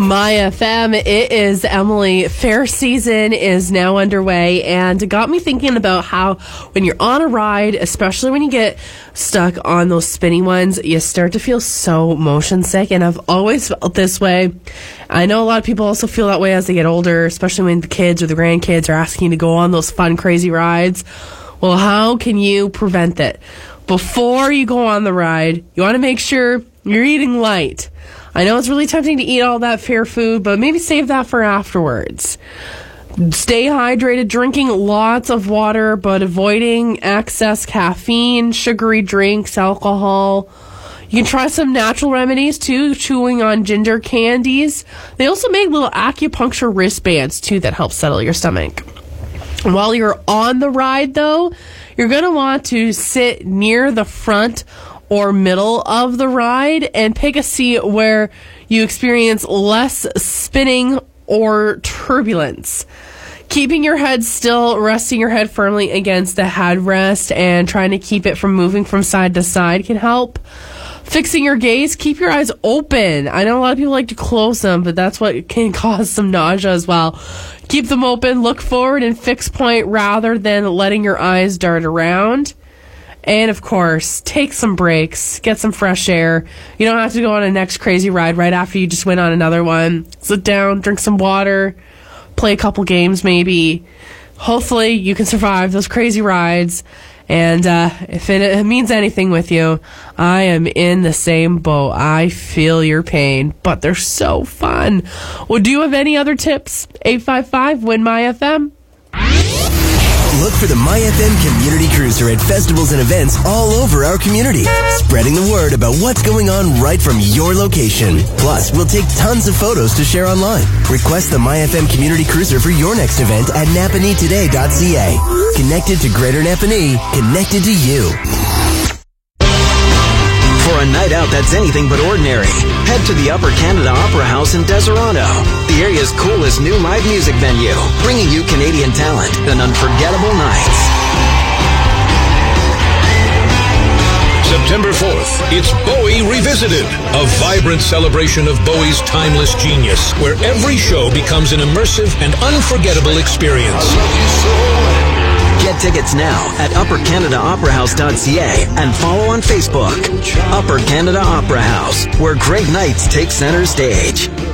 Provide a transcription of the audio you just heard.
My FM, it is Emily. Fair season is now underway, and it got me thinking about how when you're on a ride, especially when you get stuck on those spinny ones, you start to feel so motion sick, and I've always felt this way. I know a lot of people also feel that way as they get older, especially when the kids or the grandkids are asking you to go on those fun, crazy rides. Well, how can you prevent it? Before you go on the ride, you want to make sure you're eating light. I know it's really tempting to eat all that fair food, but maybe save that for afterwards. Stay hydrated, drinking lots of water, but avoiding excess caffeine, sugary drinks, alcohol. You can try some natural remedies too, chewing on ginger candies. They also make little acupuncture wristbands too that help settle your stomach. While you're on the ride though, you're going to want to sit near the front or middle of the ride and pick a seat where you experience less spinning or turbulence. Keeping your head still, resting your head firmly against the headrest and trying to keep it from moving from side to side can help. Fixing your gaze, keep your eyes open. I know a lot of people like to close them, but that's what can cause some nausea as well. Keep them open, look forward and fix point rather than letting your eyes dart around. And, of course, take some breaks, get some fresh air. You don't have to go on a next crazy ride right after you just went on another one. Sit down, drink some water, play a couple games maybe. Hopefully you can survive those crazy rides. And if it means anything with you, I am in the same boat. I feel your pain, but they're so fun. Well, do you have any other tips? 855-WIN-MY-FM. Look for the MyFM Community Cruiser at festivals and events all over our community, spreading the word about what's going on right from your location. Plus, we'll take tons of photos to share online. Request the MyFM Community Cruiser for your next event at napanee.ca. Connected to Greater Napanee, connected to you. For a night out that's anything but ordinary, head to the Upper Canada Opera House in Deseronto, the area's coolest new live music venue, bringing you Canadian talent and unforgettable nights. September 4th, it's Bowie Revisited, a vibrant celebration of Bowie's timeless genius, where every show becomes an immersive and unforgettable experience. Get tickets now at uppercanadaoperahouse.ca and follow on Facebook. Upper Canada Opera House, where great nights take center stage.